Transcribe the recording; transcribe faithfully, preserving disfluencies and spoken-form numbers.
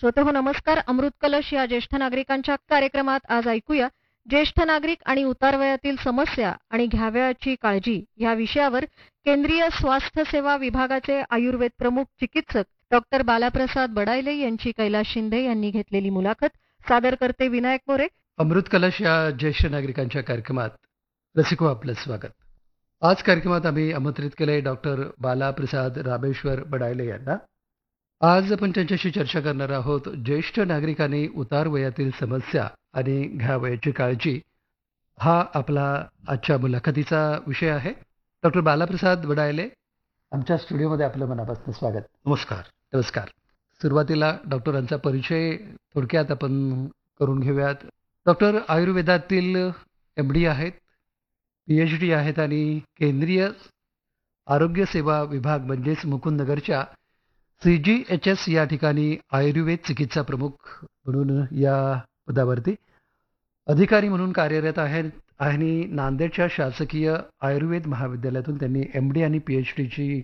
श्रोतेहो नमस्कार. अमृत कलश या ज्येष्ठ नागरिकांच्या कार्यक्रमात आज ऐकूया ज्येष्ठ नागरिक आणि उतारवयातील समस्या आणि घ्यावयाची काळजी या विषयावर केंद्रीय स्वास्थ्य सेवा विभागाचे आयुर्वेद प्रमुख चिकित्सक डॉक्टर बालाप्रसाद बडायले यांची कैलास शिंदे यांनी घेतलेली मुलाखत. सादर करते विनायक मोरे. अमृत कलश या ज्येष्ठ नागरिकांच्या कार्यक्रमात रसिको आपलं स्वागत. आज कार्यक्रमात आम्ही आमंत्रित केले डॉक्टर बालाप्रसाद रामेश्वर बडायले यांना. आज आपण त्यांच्याशी चर्चा करणार आहोत ज्येष्ठ नागरिकांनी उतार वयातील समस्या आणि घ्यावयाची काळजी हा आपला आजच्या मुलाखतीचा विषय आहे. डॉक्टर बालाप्रसाद बडायले आमच्या स्टुडिओमध्ये आपलं मनापासून स्वागत. नमस्कार. नमस्कार. सुरुवातीला डॉक्टरांचा परिचय थोडक्यात आपण करून घेऊयात. डॉक्टर आयुर्वेदातील एम डी आहेत, पी एच डी आहेत आणि केंद्रीय आरोग्य सेवा विभाग म्हणजेच मुकुंदनगरच्या सी जी एच एस या ठिकाणी आयुर्वेद चिकित्सा प्रमुख म्हणून या पदावरती अधिकारी म्हणून कार्यरत आहेत आणि नांदेडच्या शासकीय आयुर्वेद महाविद्यालयातून त्यांनी एम डी आणि पी एच डीची